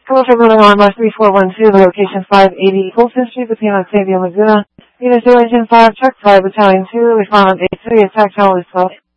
Commercial Building RMR 3412, location 580 Colson Street, between Octavia and Laguna. Unit 0 Engine 5, Truck 5, Battalion 2, respond 83, attack channel is 12.